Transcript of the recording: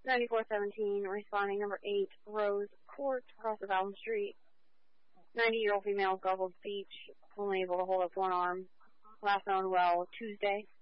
9417, responding number 8, Rose Court, across of Allen Street. 90-year-old female, garbled speech, only able to hold up one arm. Last known well Tuesday.